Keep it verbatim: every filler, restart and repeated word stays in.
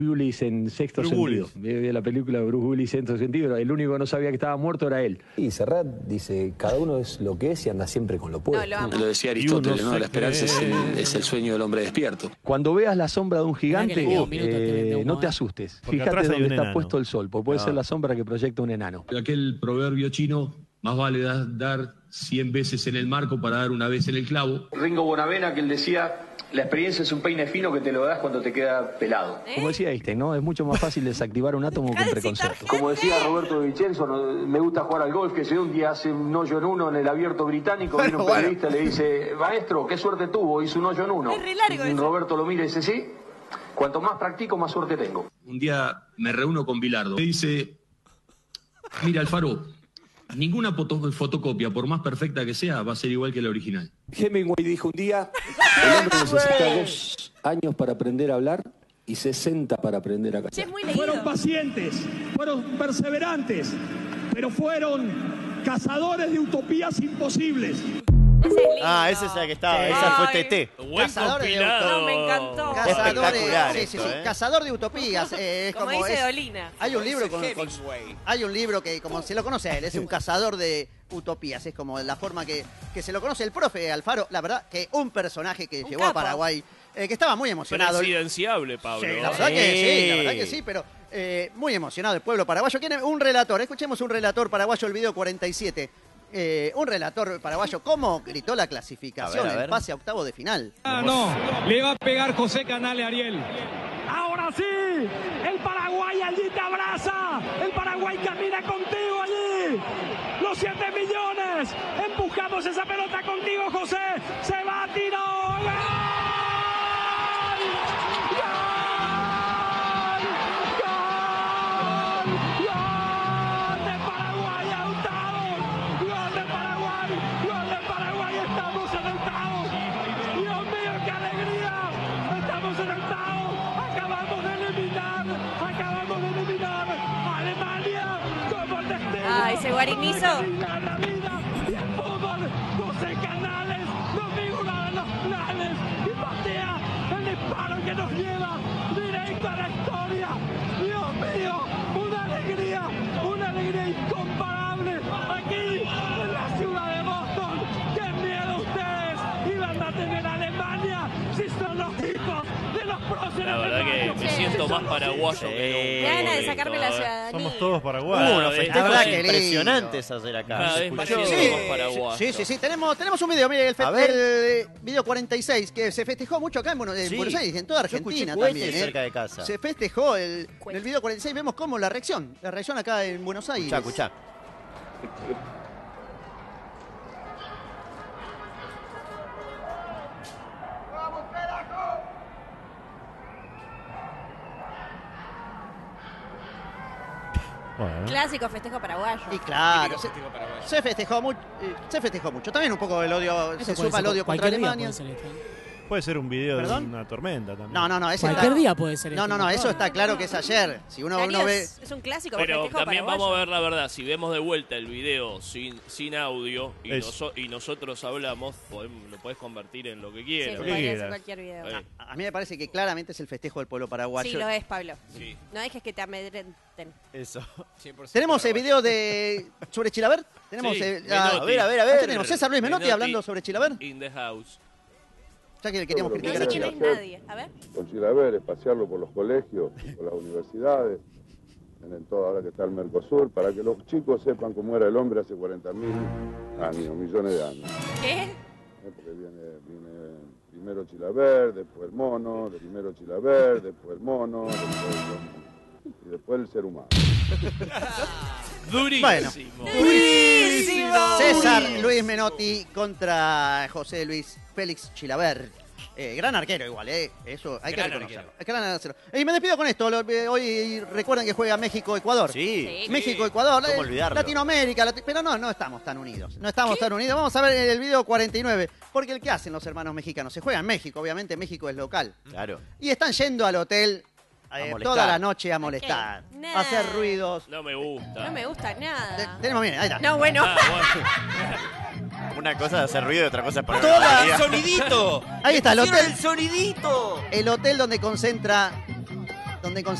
Willis en Sexto Bruce Sentido. Willis. Vi la película de Bruce Willis Sexto Sentido. El único que no sabía que estaba muerto era él. Y Serrat dice, cada uno es lo que es y anda siempre con lo opuesto. No, lo Lo decía Aristóteles, ¿no? La esperanza es el, cree. es el sueño del hombre despierto. Cuando veas la sombra de un gigante, Mirá que le queda un minuto, eh, tiene un no te modo. asustes. Porque Fíjate atrás hay dónde un está enano. puesto el sol, porque puede No. ser la sombra que proyecta un enano. Aquel proverbio chino, más vale da- dar cien veces en el marco para dar una vez en el clavo. Ringo Bonavena, que él decía, la experiencia es un peine fino que te lo das cuando te queda pelado. ¿Eh? Como decía Einstein, ¿no? Es mucho más fácil desactivar un átomo que un preconcepto. Como decía Roberto de Vicenzo, no- me gusta jugar al golf, que se un día hace un hoyo en uno en el abierto británico, viene un periodista y le dice, maestro, qué suerte tuvo, hizo un hoyo en uno. Es re largo Y eso. Roberto lo mira y dice, sí, cuanto más practico, más suerte tengo. Un día me reúno con Bilardo. Me dice, mira Alfaro, ninguna foto- fotocopia, por más perfecta que sea, va a ser igual que la original. Hemingway dijo un día, el hombre necesita dos años para aprender a hablar y sesenta para aprender a Che, callar. es muy leído. Fueron pacientes, fueron perseverantes, pero fueron cazadores de utopías imposibles. Ese es lindo. Ah, esa es la que estaba, Sí. esa fue Ay. T T. Buen Cazadores de compilado. No, me encantó. Cazador de, Espectacular sí, sí, esto, sí. ¿eh? Cazador de utopías. eh, es Como como dice es- Dolina. Hay un libro con, con- hay un libro que como se lo conoce a él, es un cazador de utopías, es como la forma que, que se lo conoce el profe Alfaro, la verdad que un personaje que Un llevó a capo. Paraguay, eh, que estaba muy emocionado. Presidenciable, Pablo. Sí, la verdad Sí. que sí, la verdad que sí, pero eh, muy emocionado el pueblo paraguayo. ¿Quién? Un relator, escuchemos un relator paraguayo, el video cuarenta y siete. Eh, un relator paraguayo, ¿cómo gritó la clasificación A ver, a ver. en pase a octavo de final? Ah, no, le va a pegar José Canale a Ariel. Ahora sí, el Paraguay allí te abraza, el Paraguay camina contigo allí. Los siete millones, empujamos esa pelota contigo, José, se va a tirar. ¡Gol! ¡Gol! ¡Gol! ¡Gol de Paraguay a octavos! ¡Gol de Paraguay! ¡Gol de Paraguay! ¡Estamos en octavos! ¡Dios mío, qué alegría! ¡Estamos en octavos! ¡Acabamos de eliminar! ¡Acabamos de eliminar a Alemania! ¡Como el destello! Ah, ese guarinizo. La vida y el fútbol. José Canales, no figura de los planes y patea el disparo que nos lleva directo a la historia. Dios mío, una alegría, una alegría incomparable aquí en la ciudad de Boston. ¡Qué miedo ustedes! Iban a tener a Alemania si son los hijos de los próceres. La verdad que me siento más paraguayo Sí. que Me da nunca. ganas de sacarme la Eh. ciudadanía. Somos todos paraguayos. Hubo unos Cada vez- festejos La verdad que impresionantes hacer acá. Cada vez me Escuchó- siento más Sí, paraguayo. sí, sí, sí, tenemos, tenemos un video, mire, el, fe- A ver. el, eh, video cuarenta y seis, que se festejó mucho acá en Buenos, en Sí. Buenos Aires, en toda Yo escuché Argentina cohetes también. ¿eh? cerca de casa. Se festejó el, en el video cuarenta y seis, vemos cómo la reacción, la reacción acá en Buenos Aires. Escuchá, escuchá. Clásico festejo paraguayo. Y claro, se, se festejó mucho, se festejó mucho. También un poco el odio, Esto se puede suma ser el odio contra cualquier día Alemania. puede ser esto, ¿eh? Puede ser un video ¿Perdón? de una tormenta también. No, no, no, ese Cualquier está- día puede ser No, esto, no, no, eso ¿no? está claro que es ayer. Si uno, Darío uno ve... es, es un clásico Pero festejo también paraguayo. vamos a ver la verdad. Si vemos de vuelta el video sin, sin audio y, Es- noso- y nosotros hablamos, podemos- lo puedes convertir en lo que Sí, quieras. se Lo que podría hacer quieras. cualquier video. Eh, A mí me parece que claramente es el festejo del pueblo paraguayo. Sí, lo es, Pablo. Sí. No dejes que te amedrenten. Eso. Tenemos el video de sobre Chilaver. Tenemos Sí, el- Menotti. a ver, a ver, a ver. Aquí Tenemos César Luis Menotti, Menotti. hablando sobre Chilaver. In the house. Ya que le queríamos Todo lo No criticar sé a quién Chilaver. es nadie. A ver. Con Chilaver, es pasearlo por los colegios, por las universidades, en el todo ahora que está el Mercosur, para que los chicos sepan cómo era el hombre hace cuarenta mil años, millones de años. ¿Qué? ¿eh? Porque viene, viene primero Chilaver, después el mono, primero Chilaver, después el mono, después el- y después el ser humano. Durísimo. Durísimo. César Luis Menotti contra José Luis Félix Chilaver. Eh, gran arquero igual, ¿eh? Eso hay Gran que reconocerlo. Gran arquero. Y me despido con esto. Lo- eh, hoy recuerden que juega México-Ecuador. Sí. México-Ecuador. ¿Cómo eh, olvidarlo? Latinoamérica. Lati- pero no, no estamos tan unidos. No estamos tan unidos. Vamos a ver el video cuarenta y nueve. Porque el que hacen los hermanos mexicanos. Se juega en México, obviamente. México es local. Claro. Y están yendo al hotel A eh, molestar. toda la noche a molestar. Ok, A hacer nada. ruidos. No me gusta. No me gusta nada. Te- Tenemos, miren, ahí está. No, bueno. Ah, bueno. Una cosa es hacer ruido y otra cosa es poner Toda- una melodía. Ahí está el hotel. sonidito! El hotel donde concentra, donde donde